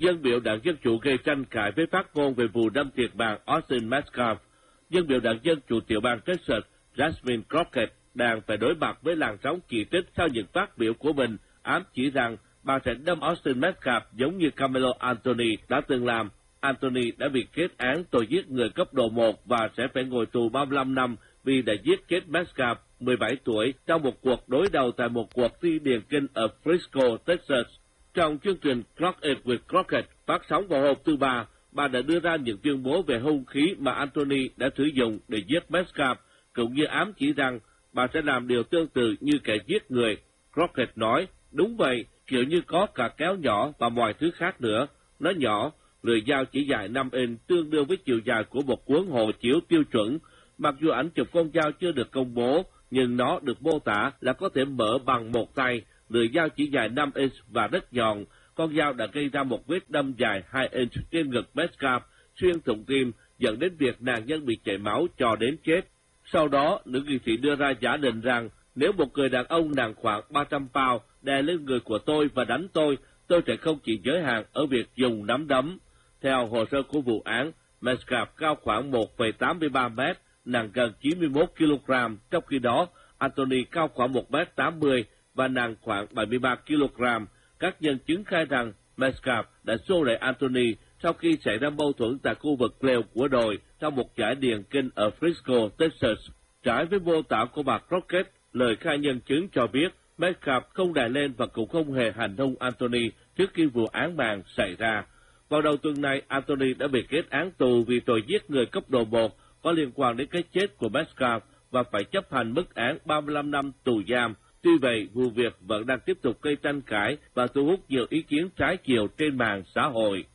Dân biểu đảng Dân Chủ gây tranh cãi với phát ngôn về vụ đâm thiệt mạng Austin Metcalf. Dân biểu đảng Dân Chủ tiểu bang Texas Jasmine Crockett đang phải đối mặt với làn sóng chỉ trích sau những phát biểu của mình, ám chỉ rằng bà sẽ đâm Austin Metcalf giống như Carmelo Anthony đã từng làm. Anthony đã bị kết án tội giết người cấp độ 1 và sẽ phải ngồi tù 35 năm vì đã giết chết Metcalf, 17 tuổi, trong một cuộc đối đầu tại một cuộc thi điền kinh ở Frisco, Texas. Trong chương trình Crockett with Crockett phát sóng vào hôm thứ Ba, bà đã đưa ra những tuyên bố về hung khí mà Anthony đã sử dụng để giết Metcalf, cũng như ám chỉ rằng bà sẽ làm điều tương tự như kẻ giết người. Crockett nói, đúng vậy, kiểu như có cả kéo nhỏ và mọi thứ khác nữa. Nó nhỏ, lưỡi dao chỉ dài 5 inch, tương đương với chiều dài của một cuốn hộ chiếu tiêu chuẩn. Mặc dù ảnh chụp con dao chưa được công bố, nhưng nó được mô tả là có thể mở bằng một tay. Lưỡi dao chỉ dài 5 inch và rất nhọn. Con dao đã gây ra một vết đâm dài 2 inch trên ngực Metcalf, xuyên thủng tim, dẫn đến việc nạn nhân bị chảy máu cho đến chết. Sau đó, nữ nghị sĩ đưa ra giả định rằng nếu một người đàn ông nặng khoảng 300 pound đè lên người của tôi và đánh tôi sẽ không chỉ giới hạn ở việc dùng nắm đấm. Theo hồ sơ của vụ án, Metcalf cao khoảng 1,83 mét, nặng gần 91 kg, trong khi đó Anthony cao khoảng 1,80 m và nặng khoảng 73 kg. Các nhân chứng khai rằng Metcalf đã xô đẩy Anthony sau khi xảy ra mâu thuẫn tại khu vực lều của đồi trong một giải điền kinh ở Frisco, Texas. Trái với mô tả của bà Crockett, lời khai nhân chứng cho biết Metcalf không đè lên và cũng không hề hành hung Anthony trước khi vụ án mạng xảy ra. Vào đầu tuần này, Anthony đã bị kết án tù vì tội giết người cấp độ 1 có liên quan đến cái chết của Metcalf và phải chấp hành mức án 35 năm tù giam. Tuy vậy, vụ việc vẫn đang tiếp tục gây tranh cãi và thu hút nhiều ý kiến trái chiều trên mạng xã hội.